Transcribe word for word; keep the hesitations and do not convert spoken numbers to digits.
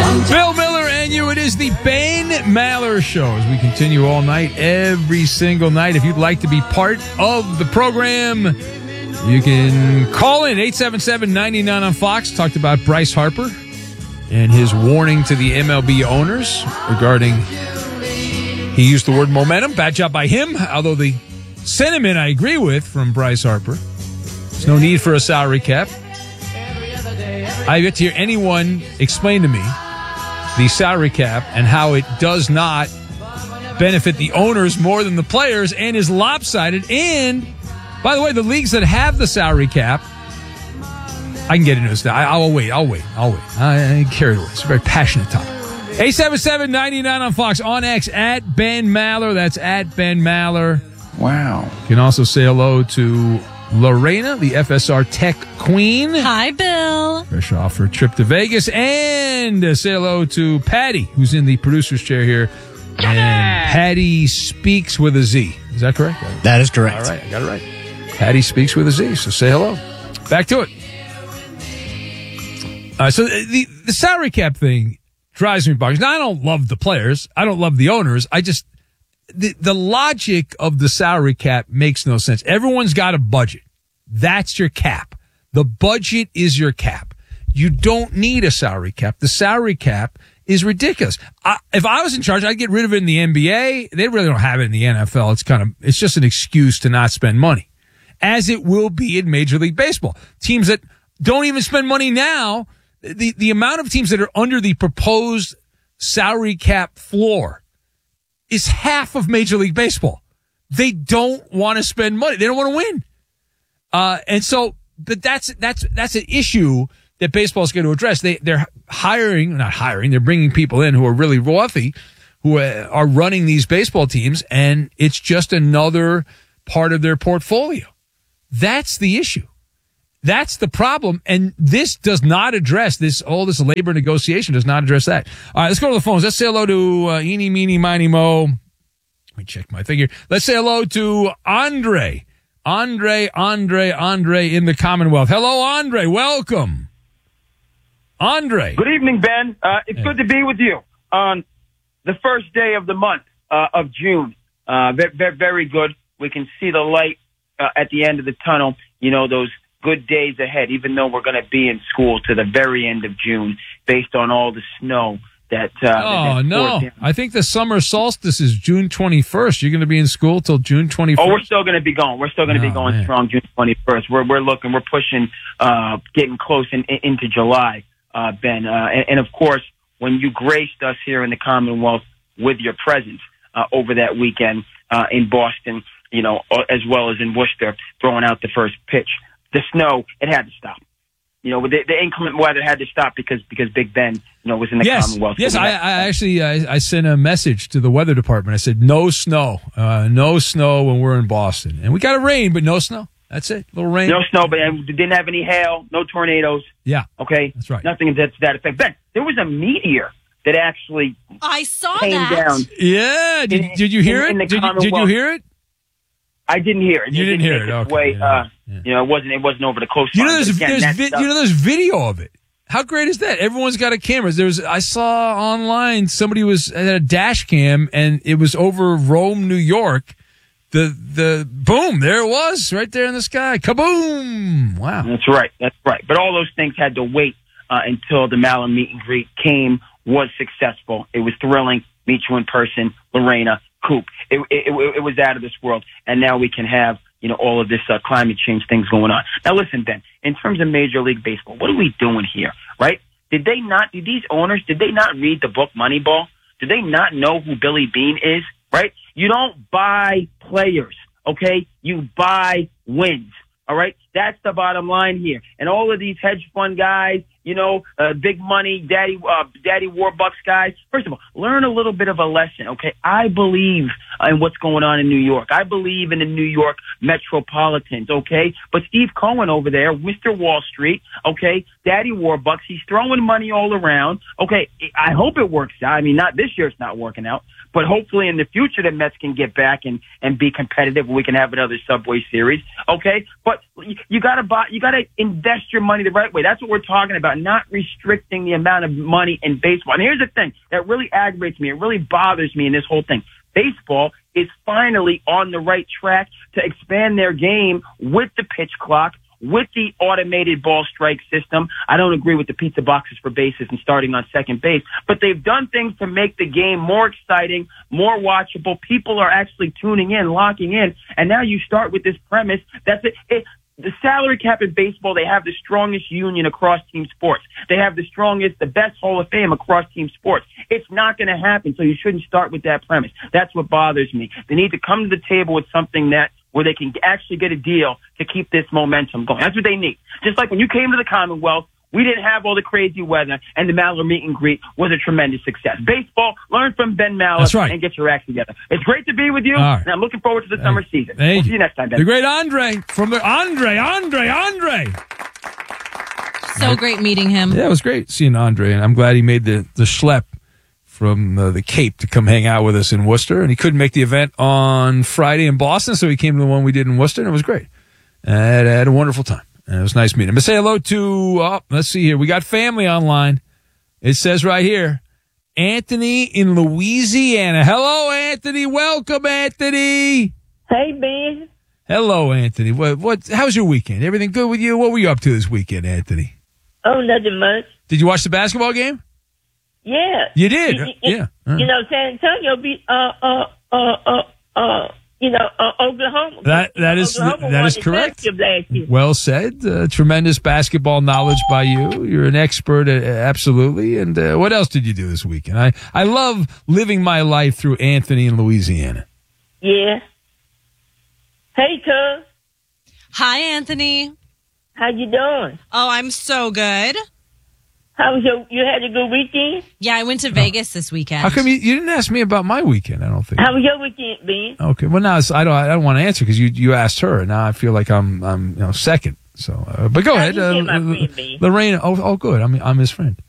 Bill Miller and you. It is the Ben Maller Show as we continue all night, every single night. If you'd like to be part of the program, you can call in eight seven seven, nine nine on Fox. Talked about Bryce Harper and his warning to the M L B owners regarding, he used the word momentum. Bad job by him, although the sentiment I agree with from Bryce Harper. There's no need for a salary cap. I've yet to hear anyone explain to me the salary cap and how it does not benefit the owners more than the players and is lopsided. And, by the way, the leagues that have the salary cap, I can get into this now. I, I'll wait. I'll wait. I'll wait. I, I carried away. It's a very passionate topic. eight seven seven, nine nine on Fox. On X, at Ben Maller. That's at Ben Maller. Wow. You can also say hello to Lorena, the F S R Tech Queen. Hi, Bill. Fresh off her trip to Vegas. And uh, say hello to Patty, who's in the producer's chair here. And Patty speaks with a Z. Is that correct? That is correct. All right, I got it right. Patty speaks with a Z, so say hello. Back to it. Uh, so the, the salary cap thing drives me bonkers. Now, I don't love the players. I don't love the owners. I just... The, the logic of the salary cap makes no sense. Everyone's got a budget. That's your cap. The budget is your cap. You don't need a salary cap. The salary cap is ridiculous. I, if I was in charge, I'd get rid of it in the N B A. They really don't have it in the N F L. It's kind of, it's just an excuse to not spend money, as it will be in Major League Baseball. Teams that don't even spend money now, the, the amount of teams that are under the proposed salary cap floor is half of Major League Baseball. They don't want to spend money. They don't want to win. Uh, and so, but that's, that's, that's an issue that baseball is going to address. They, they're hiring, not hiring, they're bringing people in who are really wealthy, who are running these baseball teams, and it's just another part of their portfolio. That's the issue. That's the problem, and this does not address this. All this labor negotiation does not address that. All right, let's go to the phones. Let's say hello to uh, Eeny, Meeny, Miny, Mo. Let me check my thing here. Let's say hello to Andre. Andre, Andre, Andre in the Commonwealth. Hello, Andre. Welcome. Andre. Good evening, Ben. Uh, it's hey. good to be with you on the first day of the month uh, of June. Uh, very, very good. We can see the light uh, at the end of the tunnel. You know, those good days ahead, even though we're going to be in school to the very end of June based on all the snow that uh oh that no I think the summer solstice is June twenty-first. You're going to be in school till June twenty-first. Oh, we're still going to be going we're still going to oh, be going man. strong June twenty-first. We're we're looking we're pushing uh getting close in, in, into July, uh Ben, uh and, and of course when you graced us here in the Commonwealth with your presence uh over that weekend uh in Boston, you know, as well as in Worcester, throwing out the first pitch. The snow, it had to stop. You know, the, the inclement weather had to stop because because Big Ben, you know, was in the yes. Commonwealth. Yes, so I, I actually I, I sent a message to the weather department. I said no snow, uh, no snow when we're in Boston, and we got a rain, but no snow. That's it, a little rain. No snow, but and didn't have any hail, no tornadoes. Yeah, okay, that's right. Nothing to that effect. Ben, there was a meteor that actually I saw came that. down. Yeah, did, in, did you hear in, it? in did, you, did you hear it? I didn't hear it. You it didn't, didn't hear make it. its Okay. way, Yeah, uh, yeah. You know, it wasn't. It wasn't over the coastline. You know, there's, again, there's that vi- you know, there's video of it. How great is that? Everyone's got a camera. There was, I saw online somebody was had a dash cam, and it was over Rome, New York. The the boom, there it was, right there in the sky. Kaboom! Wow. That's right. That's right. But all those things had to wait uh, until the Maller meet and greet came, was successful. It was thrilling. Meet you in person, Lorena, Coop. It, it, it, it was out of this world, and now we can have, you know, all of this uh, climate change things going on. Now, listen, Ben, in terms of Major League Baseball, what are we doing here, right? Did they not, did these owners, did they not read the book Moneyball? Did they not know who Billy Beane is, right? You don't buy players, okay? You buy wins, all right? That's the bottom line here. And all of these hedge fund guys, you know, uh, big money, daddy, uh, daddy Warbucks guys. First of all, learn a little bit of a lesson, okay? I believe in what's going on in New York. I believe in the New York Metropolitans, okay? But Steve Cohen over there, Mister Wall Street, okay? Daddy Warbucks, he's throwing money all around, okay? I hope it works out. I mean, not this year, it's not working out. But hopefully in the future, the Mets can get back and, and be competitive. We can have another Subway Series, okay? But you, you gotta buy, you gotta invest your money the right way. That's what we're talking about not restricting the amount of money in baseball. And here's the thing that really aggravates me. It really bothers me in this whole thing. Baseball is finally on the right track to expand their game with the pitch clock, with the automated ball strike system. I don't agree with the pizza boxes for bases and starting on second base, but they've done things to make the game more exciting, more watchable. People are actually tuning in, locking in, and now you start with this premise that's it. it The salary cap in baseball, they have the strongest union across team sports. They have the strongest, the best Hall of Fame across team sports. It's not going to happen, so you shouldn't start with that premise. That's what bothers me. They need to come to the table with something that where they can actually get a deal to keep this momentum going. That's what they need. Just like when you came to the Commonwealth, we didn't have all the crazy weather, and the Maller meet and greet was a tremendous success. Baseball, learn from Ben Maller That's right. and get your act together. It's great to be with you, right. and I'm looking forward to the summer season. Thank We'll see you. you next time, Ben. The great Andre from the Andre, Andre, Andre. So great meeting him. Yeah, it was great seeing Andre, and I'm glad he made the, the schlep from uh, the Cape to come hang out with us in Worcester. And he couldn't make the event on Friday in Boston, so he came to the one we did in Worcester, and it was great. And I had, I had a wonderful time. And it was nice meeting him. But say hello to, oh, let's see here. We got family online. It says right here, Anthony in Louisiana. Hello, Anthony. Welcome, Anthony. Hey, Ben. Hello, Anthony. What? What? How's your weekend? Everything good with you? What were you up to this weekend, Anthony? Oh, nothing much. Did you watch the basketball game? Yeah. You did? You, you, yeah. You know, San Antonio beat, uh, uh, uh, uh, uh, you know, uh, Oklahoma. That that is Oklahoma that won is the correct. championship last year. Well said. Uh, tremendous basketball knowledge by you. You're an expert, uh, absolutely. And uh, what else did you do this weekend? I I love living my life through Anthony in Louisiana. Yeah. Hey, cuz. Hi, Anthony. How you doing? Oh, I'm so good. How was your, you had a good weekend? Yeah, I went to Vegas this weekend. How come you, you didn't ask me about my weekend? I don't think. How was your weekend, Ben? Okay. Well, now it's, I don't I don't want to answer because you you asked her. Now I feel like I'm I'm you know second. So, uh, but go How ahead, you uh, been, my friend, Ben? Lorraine. Oh, oh, good. I'm I'm his friend.